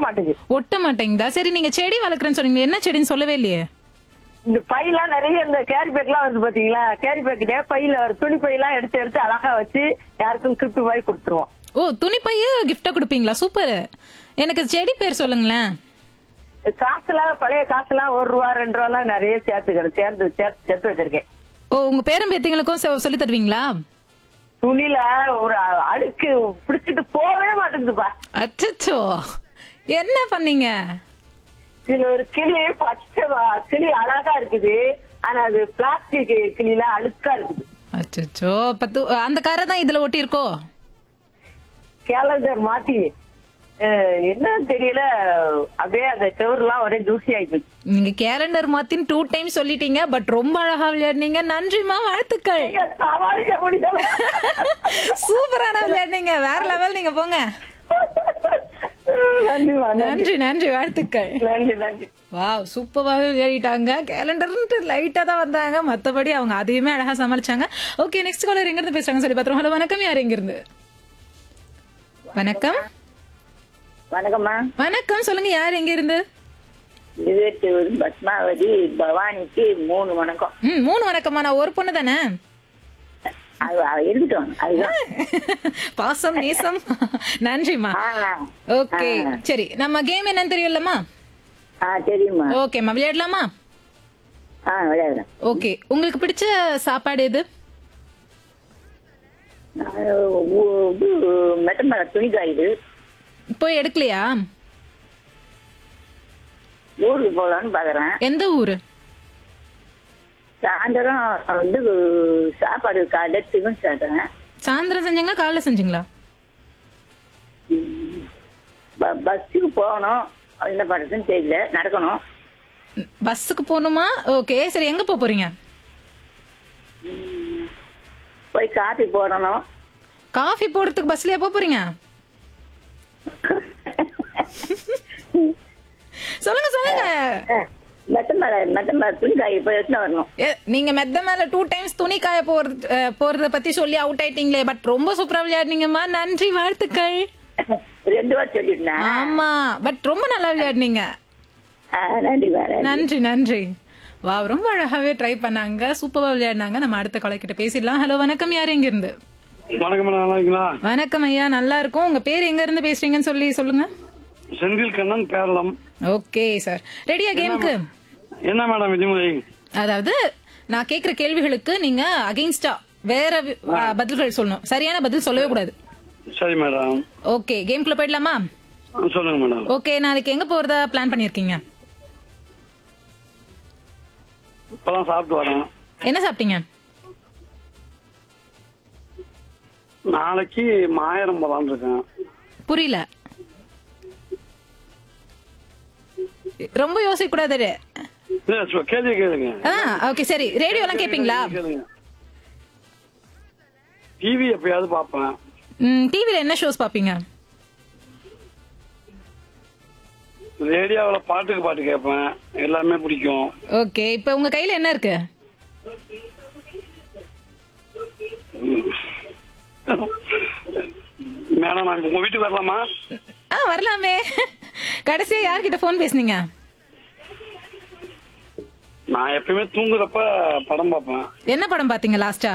மாட்டேங்குது. ஒட்ட மாட்டேங்குதா? சரி, நீங்க செடி வளர்க்குறேன்னு சொன்னீங்க, என்ன செடின்னு சொல்லவே இல்லையே. இந்த பையெல்லாம் நிறைய இந்த கேரி பேக் எல்லாம் வருது பாத்தீங்களா, கேரி பேக்கிட்டே பையில துணி பையெல்லாம் எடுத்து எடுத்து அழகா வச்சு யாருக்கும் கிஃப்ட் மாதிரி கொடுத்துருவோம். ஓ, துணிப்பைய கிஃப்டா கொடுப்பீங்களா? சூப்பர். எனக்கு செடி பேர் சொல்லுங்களேன். காசுலாம் பழைய காசுலாம் ₹1 ₹2 நிறைய சேர்த்து வச்சிருக்கேன். ஓ, உங்க பேரன் பேத்திங்களுக்கும் சொல்லி தருவீங்களா? துணில ஒரு அழுக்கு பிடிச்சிட்டு போகவே மாட்டேங்குதுப்பா. அச்சச்சோ, என்ன பண்ணீங்க? இதுல ஒரு கிளி பச்சை கிளி அழகா இருக்குது, ஆனா அது பிளாஸ்டிக் கிளியில அழுக்கா இருக்குது. அச்சச்சோ, அந்த கரை தான் இதுல ஒட்டி இருக்கோ? கேலண்டர் மாத்தி என்னன்னு தெரியல, அப்படியே அந்த செவருலாம் ஒரே தூசி ஆயிடுச்சு. நீங்க கேலண்டர் மாத்தின்னு 2 டைம் சொல்லிட்டீங்க. பட் ரொம்ப அழகா விளையாடுனீங்க. நன்றிமா, வாழ்த்துக்கள். சமாளிக்க முடியல. சூப்பரான விளையாடுனீங்க, வேற லெவல். நீங்க போங்க. நன்றிமா. நன்றி நன்றி, வாழ்த்துக்கள். நன்றி நன்றி. வாவ், சூப்பராகவே விளையாடிட்டாங்க. கேலண்டர்ன்ட்டு லைட்டா தான் வந்தாங்க, மத்தபடி அவங்க அதையுமே அழகா சமாளிச்சாங்க. ஓகே, நெக்ஸ்ட் காலர் எங்க இருந்து பேசுறாங்க சொல்லி பாத்துறோம். ஹலோ, வணக்கம். யார் எங்க இருந்து? வணக்கம். வணக்கம்மா. வணக்கம், சொல்லுங்க. யார் எங்க இருந்து? பத்மாவதி பவானிக்கு 3 வணக்கம். 3 வணக்கம்மா. நான் ஒரு பொண்ணு தானே. இருக்கட்டும், அதுதான் பாசம் நேசம். நன்றிமா. ஓகே, சரி, நம்ம கேம் என்னன்னு தெரியும்லமா? தெரியுமா? ஓகேம்மா, விளையாடலாமா? விளையாடலாம். ஓகே, உங்களுக்கு பிடிச்ச சாப்பாடு எது? மெட்டமலை துணி காயுது. போய் எடுக்கலையா? ஊருக்கு போகலான்னு பாக்குறேன். எந்த ஊரு? சாயந்தரம் வந்து சாப்பாடு காலையில டிஃபன் சாப்பிட்றேன். சாயந்தரம் செஞ்சீங்களா காலைல செஞ்சீங்களா? பஸ்ஸுக்கு போகணும், என்ன பண்றதுன்னு தெரியல, நடக்கணும். பஸ்ஸுக்கு போகணுமா? ஓகே, சரி, எங்க போறீங்க? போய் காஃபி போடணும். காஃபி போடுறதுக்கு பஸ்லயா போறீங்க? சொல்லுங்க சொல்லுங்க. மெட்டமலை துணி காய போய் எடுத்துன்னு வரணும். நீங்க மெத்த மேல 2 டைம்ஸ் துணி காய போறத பத்தி சொல்லி அவுட் ஆயிட்டீங்களே. பட் ரொம்ப சூப்பரா விளையாடுனீங்கம்மா. நன்றி, வாழ்த்துக்கள். 2 வாரம் சொல்லிட்டேன். ஆமா, பட் ரொம்ப நல்லா விளையாடுனீங்க. நன்றி நன்றி நன்றி. வா, ரொம்ப அழகாவே ட்ரை பண்ணாங்க, சூப்பரா விளையாடினாங்க. நம்ம அடுத்த காலை கிட்ட பேசிடலாம். ஹலோ, வணக்கம். யார் எங்க இருந்து? வணக்கம், நல்லா இருக்கீங்களா? வணக்கம் ஐயா, நல்லா இருக்கும். உங்க பேர் எங்க இருந்து பேசுறீங்கன்னு சொல்லி சொல்லுங்க. செந்தில் கண்ணன், கேரளம். ஓகே சார், ரெடியா கேமுக்கு? என்ன மேடம் விதிமுறை? அதாவது நான் கேக்குற கேள்விகளுக்கு நீங்க அகைன்ஸ்டா வேற பதில்கள் சொல்லணும். சரியான பதில் சொல்லவே கூடாது. சரி மேடம். ஓகே, கேம்குள்ள போயிடலாமா? சொல்லுங்க மேடம். ஓகே, நாளைக்கு எங்க போறதா பிளான் பண்ணிருக்கீங்க? இப்பதான் சாப்பிட்டு வரேன். என்ன சாப்பிட்டீங்க? நாளைக்கு மாயரம் போலான்னு இருக்கேன். புரியல. ரொம்ப யோசிக்க கூடாது. கேள்வி கேளுங்க. ஓகே, சரி. ரேடியோ எல்லாம் கேப்பீங்களா? டிவி எப்பயாவது பாப்பேன். டிவில என்ன ஷோஸ் பாப்பீங்க? ரேடியோவில் பாட்டு கேட்பேன், எல்லாமே பிடிக்கும். ஓகே, இப்ப உங்க கையில என்ன இருக்கு? மேடம், நான் உங்க வீட்டுக்கு வரலாமா? வரலாமே. கடைசியா யார்கிட்ட போன் பேசுனீங்க? நான் எப்பயுமே தூங்குறப்ப படம் பார்ப்பேன். என்ன படம் பாத்தீங்க லாஸ்டா?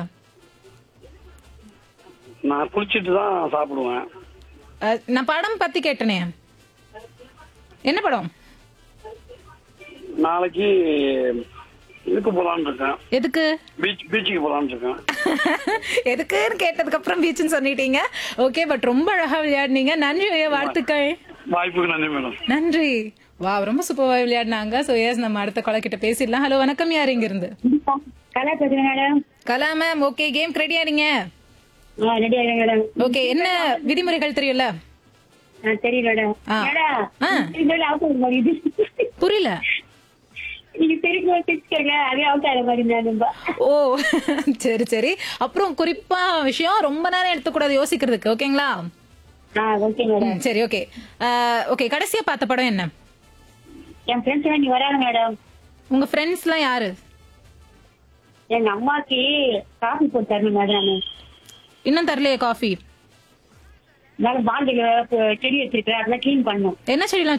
நான் குளிச்சிட்டு தான் சாப்பிடுவேன். நான் படம் பத்தி கேட்டனே, என்ன படம்? நாளைக்கு இதுக்கு போலான்னு இருக்கேன். எதுக்கு? பீச்சுக்கு போலான்னு இருக்கேன். எதுக்குன்னு கேட்டதுக்கு அப்புறம் பீச்சுன்னு சொல்லிட்டீங்க. ஓகே, பட் ரொம்ப அழகா விளையாடுனீங்க. நன்றி, வாழ்த்துக்கள். வாய்ப்புக்கு நன்றி மேடம். நன்றி. வா, ரொம்ப சூப்பரா விளையாடினாங்க. சோ எஸ், நம்ம அடுத்த கால கிட்ட பேசிடலாம். ஹலோ, வணக்கம். யார் இங்க இருந்து? கலா பேசுறேன் மேடம். கலா மேம். ஓகே, கேம் ரெடியா நீங்க? ரெடியா மேடம். ஓகே, என்ன விதிமுறைகள் தெரியும்ல? தெரியும் மேடம். புரியல. ஓ, சரி சரி. அப்புறம் குறிப்பா விஷயம், ரொம்ப நேரம் எடுத்துக்கூடாது யோசிக்கிறதுக்கு. ஓகேங்களா? சரி, ஓகே. ஓகே, கடைசியா பார்த்த படம் என்ன? என் ஃப்ரெண்ட்ஸ் எல்லாம் நீ வராங்க மேடம். உங்க ஃப்ரெண்ட்ஸ் எல்லாம் யாரு? எங்க அம்மாக்கு காஃபி போட்டு தரணும் மேடம். இன்னும் தரலையே காஃபி? பாண்டில செடி வச்சிருக்கேன், அதெல்லாம் கிளீன் பண்ணும். என்ன செடிலாம்